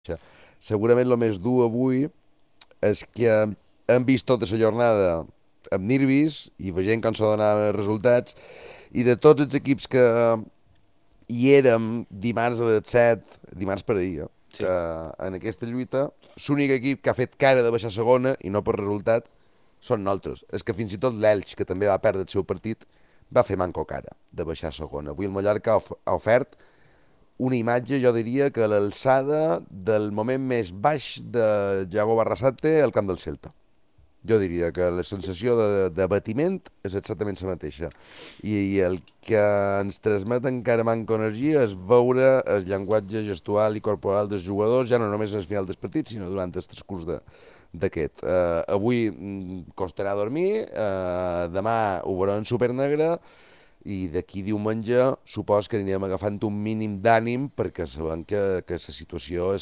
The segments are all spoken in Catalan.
Segurament el més dur avui és que hem vist tota la jornada amb nervis i veient com s'ha donat els resultats i de tots els equips que hi érem dimarts a les 7, dimarts per ahir, Sí. en aquesta lluita, l'únic equip que ha fet cara de baixar a segona i no per resultat són nosaltres. És que fins i tot l'Elx, que també va perdre el seu partit, va fer manco cara de baixar a segona. Avui el Mallorca ha ofert una imatge, jo diria, que a l'alçada del moment més baix de Iago Barrasate al camp del Celta. Jo diria que la sensació d'abatiment és exactament la mateixa. I el que ens transmet encara manca energia és veure el llenguatge gestual i corporal dels jugadors, ja no només al final dels partits, sinó durant el transcurs d'aquest. Avui costarà dormir, demà ho veurem supernegre, i d'aquí diumenge supos que anirem agafant un mínim d'ànim perquè sabem que la situació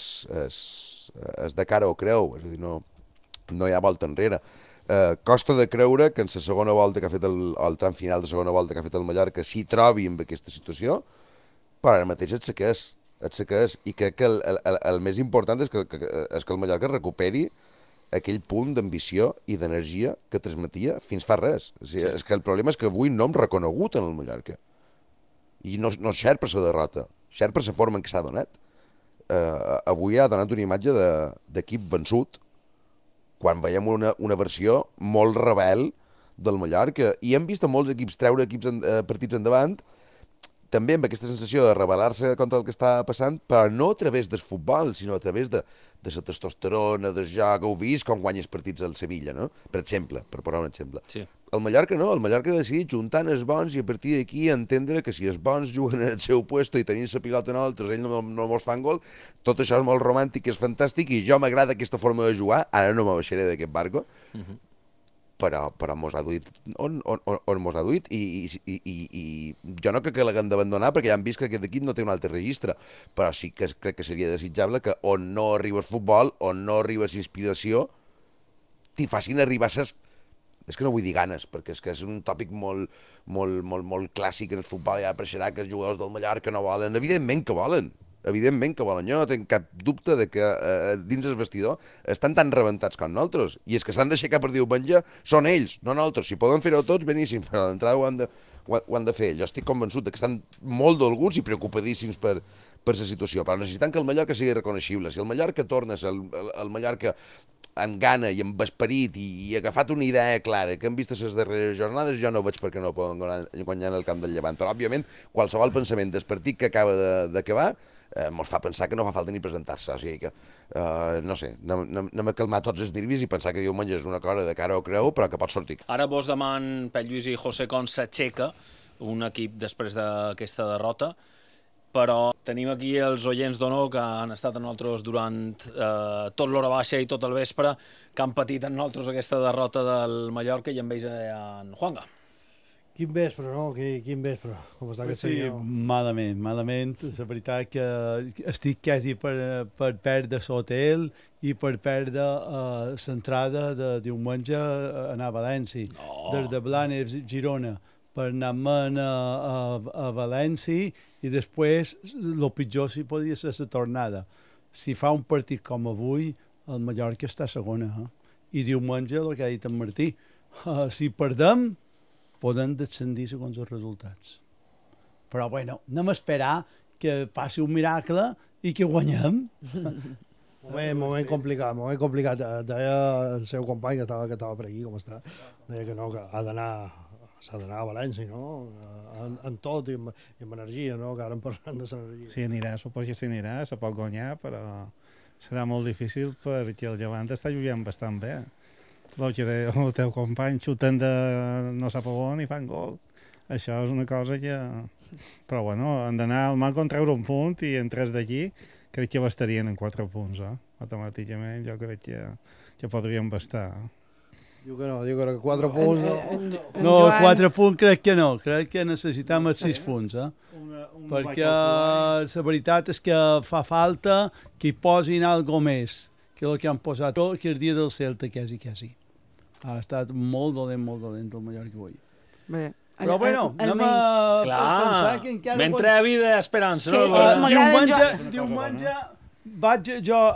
és de cara o creu, és a dir, no hi ha volta enrere. Costa de creure que en la segona volta que ha fet el tram final de segona volta que ha fet el Mallorca s'hi trobi en aquesta situació, però ara mateix és que és, i crec que el més important és que el Mallorca recuperi aquell punt d'ambició i d'energia que transmetia fins fa res. O sigui, Sí. és que el problema és que avui no hem reconegut en el Mallorca. I no és cert per la derrota, cert per la forma en què s'ha donat. Avui ha donat una imatge d'equip vençut, quan veiem una versió molt rebel del Mallorca. I hem vist a molts equips treure partits endavant, també amb aquesta sensació de rebel·lar-se contra el que està passant, però no a través del futbol, sinó a través de la testosterona, del joc. Heu vist com guanyes partits al Sevilla, no? Per exemple, per posar un exemple. Sí. El Mallorca no, el Mallorca ha decidit juntant els bons i a partir d'aquí entendre que si els bons juguen al seu puesto i tenint la pilota en altres, ells no mos fan gol, tot això és molt romàntic i és fantàstic i jo m'agrada aquesta forma de jugar, ara no me baixaré d'aquest barco, Uh -huh. però mos ha duit on mos ha duit i jo no crec que l'haguem d'abandonar perquè ja hem vist que aquest equip no té un altre registre, però sí que crec que seria desitjable que on no arriba el futbol, on no arriba l'inspiració, t'hi facin arribar ses... És que no vull dir ganes, perquè és un tòpic molt clàssic en el futbol, ja apareixerà que els jugadors del Mallorca no volen, evidentment que volen, jo no tinc cap dubte de que dins el vestidor estan tan rebentats com nosaltres, i és que s'han d'aixecar per diumenge, són ells, no nosaltres, si poden fer-ho tots, beníssim, però d'entrada ho han de fer. Jo estic convençut de que estan molt dolguts i preocupadíssims per la situació, però necessitant que el Mallorca sigui reconeixible. Si el Mallorca torna, el Mallorca amb gana i amb esperit i agafat una idea clara que hem vist a les darreres jornades, jo no veig per què no poden guanyar en el camp del Llevant. Però, òbviament, qualsevol pensament del partit que acaba d'acabar mos fa pensar que no fa falta ni presentar-se. O sigui que, no sé, anem a calmar tots els nervis i pensar que diumenge és una cosa de cara o creu, però que pot sortir. Ara vos deman Pep Lluís i José Com s'aixeca un equip després d'aquesta derrota, però tenim aquí els oients d'Honor que han estat amb nosaltres durant tot l'hora baixa i tot el vespre, que han patit amb nosaltres aquesta derrota del Mallorca, i amb ells en Juanga. Quin vespre, no? Quin vespre. Com està aquest Sí, senyor? malament. La veritat que estic quasi per perdre l'hotel i per perdre l'entrada de diumenge a anar a València. No. Des de Blanes, Girona, per anar-me'n a València i després el pitjor si podia ser la tornada. Si fa un partit com avui, el Mallorca està a segona. I diumenge, el que ha dit en Martí, si perdem, podem descendir segons els resultats. Però, bueno, anem a esperar que passi un miracle i que guanyem. Moment complicat. Deia el seu company que estava per aquí, com està, deia que no, que s'ha d'anar a València, no? En tot i amb energia, no? Que ara en parlem de l'energia. Sí, anirà, suposo que s'anirà, se pot guanyar, però serà molt difícil perquè el Llevant està jugant bastant bé. El que deia el teu company, xuten de no sap on i fan gol. Això és una cosa que... Però bueno, han d'anar al Manco a treure un punt i en 3 d'aquí crec que bastarien en 4 punts, matemàticament jo crec que podrien bastar. Diu que no, diu que 4 punts... No, 4 punts crec que no. Crec que necessitem els 6 punts, perquè la veritat és que fa falta que hi posin alguna més que el que han posat tot, que el dia del Celta, quasi. Ha estat molt dolent el Mallorca avui. Bé. Però bueno, anem a pensar que encara... Mentre hi ha vida i esperança. Sí, no? Diumenge vaig jo